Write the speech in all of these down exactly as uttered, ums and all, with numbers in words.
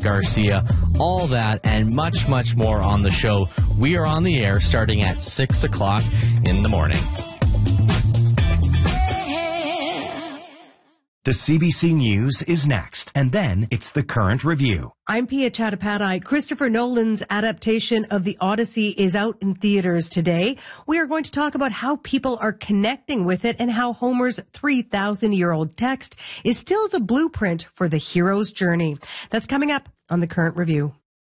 Mike Garcia. All that and much, much more on the show. We are on the air starting at six o'clock in the morning. The C B C News is next, and then it's the Current Review. I'm Pia Chattopadhyay. Christopher Nolan's adaptation of The Odyssey is out in theaters today. We are going to talk about how people are connecting with it and how Homer's three thousand year old text is still the blueprint for the hero's journey. That's coming up on the Current Review.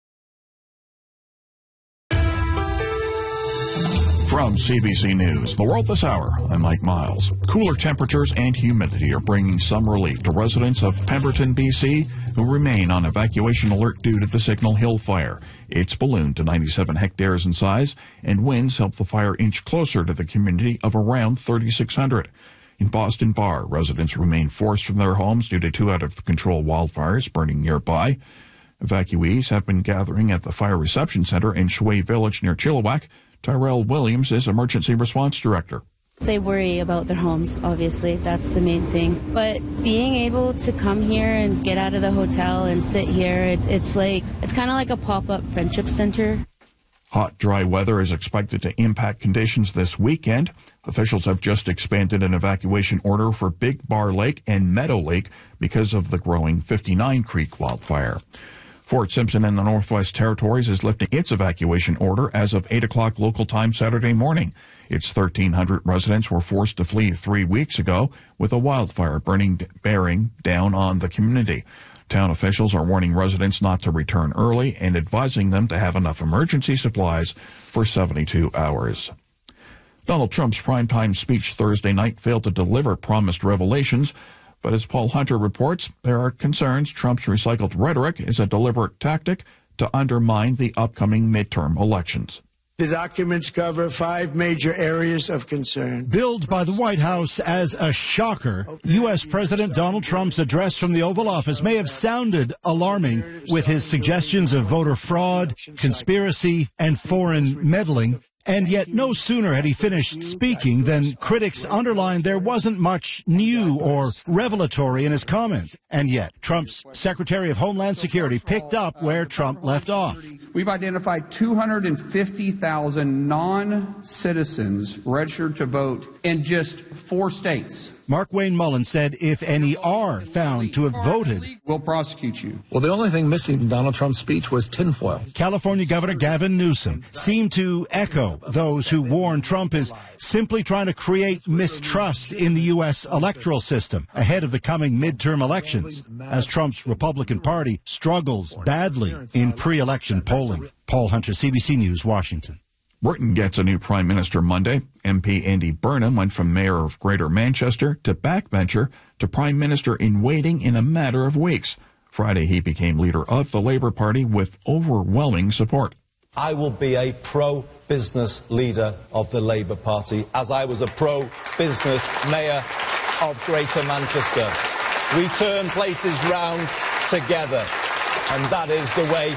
From C B C News, The World This Hour, I'm Mike Miles. Cooler temperatures and humidity are bringing some relief to residents of Pemberton, B C, who remain on evacuation alert due to the Signal Hill fire. It's ballooned to ninety-seven hectares in size, and winds help the fire inch closer to the community of around thirty-six hundred. In Boston Bar, residents remain forced from their homes due to two out-of-control wildfires burning nearby. Evacuees have been gathering at the Fire Reception Center in Shway Village near Chilliwack. Tyrell Williams is Emergency Response Director. They worry about their homes, obviously. That's the main thing. But being able to come here and get out of the hotel and sit here, it, it's like, it's kind of like a pop-up friendship center. Hot, dry weather is expected to impact conditions this weekend. Officials have just expanded an evacuation order for Big Bar Lake and Meadow Lake because of the growing fifty-nine Creek wildfire. Fort Simpson in the Northwest Territories is lifting its evacuation order as of eight o'clock local time Saturday morning. Its thirteen hundred residents were forced to flee three weeks ago with a wildfire burning, bearing down on the community. Town officials are warning residents not to return early and advising them to have enough emergency supplies for seventy-two hours. Donald Trump's primetime speech Thursday night failed to deliver promised revelations. But as Paul Hunter reports, there are concerns Trump's recycled rhetoric is a deliberate tactic to undermine the upcoming midterm elections. The documents cover five major areas of concern. Billed by the White House as a shocker, U S. President Donald Trump's address from the Oval Office may have sounded alarming with his suggestions of voter fraud, conspiracy, and foreign meddling. And yet no sooner had he finished speaking than critics underlined there wasn't much new or revelatory in his comments. And yet Trump's Secretary of Homeland Security picked up where Trump left off. We've identified two hundred fifty thousand non-citizens registered to vote in just four states. Mark Wayne Mullen said if any are found to have voted, we'll prosecute you. Well, the only thing missing in Donald Trump's speech was tinfoil. California Governor Gavin Newsom seemed to echo those who warn Trump is simply trying to create mistrust in the U S electoral system ahead of the coming midterm elections, as Trump's Republican Party struggles badly in pre-election polling. Paul Hunter, C B C News, Washington. Britain gets a new Prime Minister Monday. M P Andy Burnham went from Mayor of Greater Manchester to backbencher to Prime Minister in waiting in a matter of weeks. Friday, he became leader of the Labour Party with overwhelming support. I will be a pro-business leader of the Labour Party, as I was a pro-business Mayor of Greater Manchester. We turn places round together, and that is the way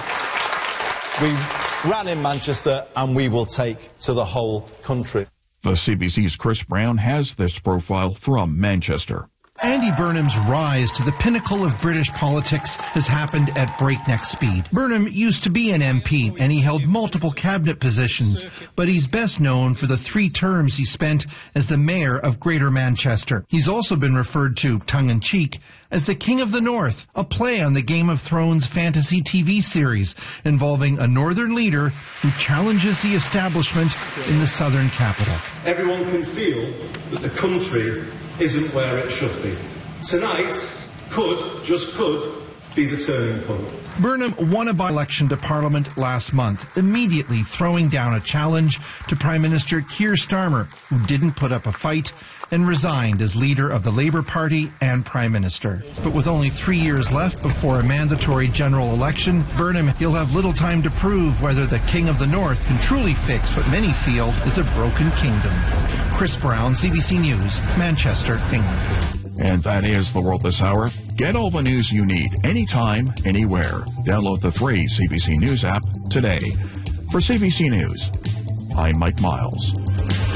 we ran in Manchester, and we will take to the whole country. The C B C's Chris Brown has this profile from Manchester. Andy Burnham's rise to the pinnacle of British politics has happened at breakneck speed. Burnham used to be an M P, and he held multiple cabinet positions, but he's best known for the three terms he spent as the mayor of Greater Manchester. He's also been referred to, tongue-in-cheek, as the King of the North, a play on the Game of Thrones fantasy T V series involving a northern leader who challenges the establishment in the southern capital. Everyone can feel that the country isn't where it should be. Tonight could, just could, be the turning point. Burnham won a by-election to Parliament last month, immediately throwing down a challenge to Prime Minister Keir Starmer, who didn't put up a fight and resigned as leader of the Labour Party and Prime Minister. But with only three years left before a mandatory general election, Burnham will have little time to prove whether the King of the North can truly fix what many feel is a broken kingdom. Chris Brown, C B C News, Manchester, England. And that is The World This Hour. Get all the news you need, anytime, anywhere. Download the free C B C News app today. For C B C News, I'm Mike Miles.